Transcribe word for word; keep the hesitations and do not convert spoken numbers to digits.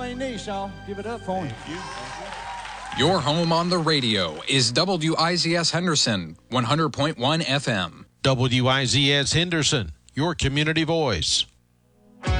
all you need, Shaw. Give it up for him. Thank you. Your home on the radio is W I Z S Henderson, one hundred point one F M. W I Z S Henderson, your community voice.